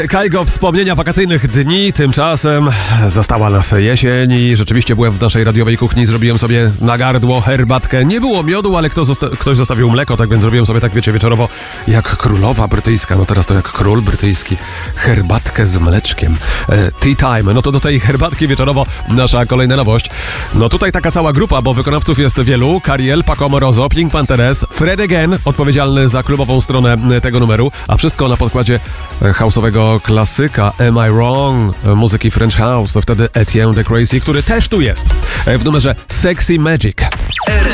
Kajgo, wspomnienia wakacyjnych dni, tymczasem zastała nas jesień i rzeczywiście byłem w naszej radiowej kuchni, zrobiłem sobie na gardło herbatkę. Nie było miodu, ale ktoś zostawił mleko, tak więc zrobiłem sobie, tak wiecie, wieczorowo jak królowa brytyjska, no teraz to jak król brytyjski, herbatkę z mleczkiem. Tea time, no to do tej herbatki wieczorowo nasza kolejna nowość. No tutaj taka cała grupa, bo wykonawców jest wielu, Cariel, Paco Moroso, Pink Panthers, Fred Again, odpowiedzialny za klubową stronę tego numeru, a wszystko na podkładzie house'owego klasyka Am I Wrong, muzyki French House, wtedy Etienne de Crazy, który też tu jest w numerze Sexy Magic.